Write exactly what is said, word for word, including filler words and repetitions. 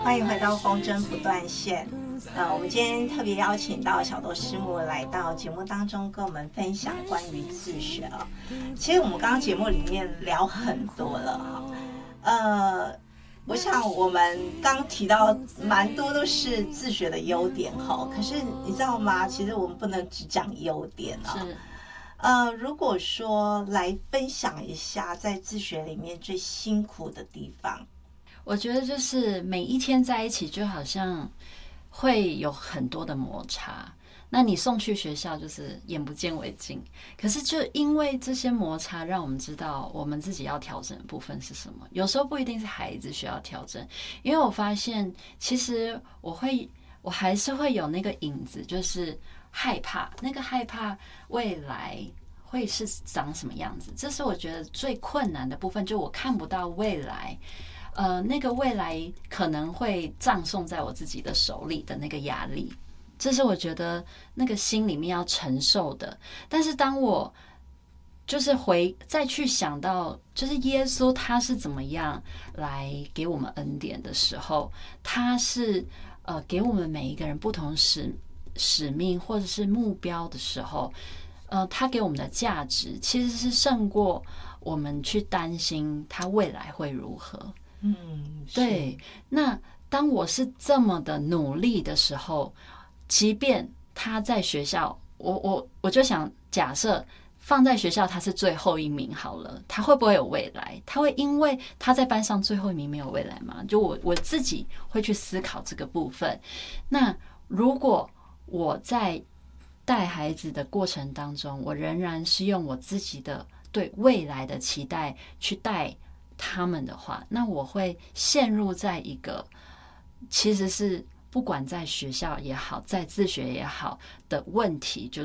欢迎回到风筝不断线。呃，我们今天特别邀请到小豆师母来到节目当中，跟我们分享关于自学哦。其实我们刚刚节目里面聊很多了哈，呃，我想我们刚提到蛮多都是自学的优点哈，可是你知道吗？其实我们不能只讲优点哦。 是。 呃，如果说来分享一下在自学里面最辛苦的地方。 我觉得就是每一天在一起，就好像会有很多的摩擦。那你送去学校就是眼不见为净，可是就因为这些摩擦，让我们知道我们自己要调整的部分是什么。有时候不一定是孩子需要调整，因为我发现其实我会，我还是会有那个影子，就是害怕，那个害怕未来会是长什么样子。这是我觉得最困难的部分，就我看不到未来。呃，那个未来可能会葬送在我自己的手里的那个压力，这是我觉得那个心里面要承受的。但是当我就是回再去想到，就是耶稣他是怎么样来给我们恩典的时候，他是呃给我们每一个人不同使使命或者是目标的时候，呃，他给我们的价值其实是胜过我们去担心他未来会如何。 嗯， 对。那当我是这么的努力的时候，即便他在学校，我我我就想假设放在学校他是最后一名好了，他会不会有未来？他会因为他在班上最后一名没有未来吗？就我我自己会去思考这个部分。那如果我在带孩子的过程当中，我仍然是用我自己的对未来的期待去带他们的话，那我会陷入在一个其实是不管在学校也好，在自学也好的问题，就是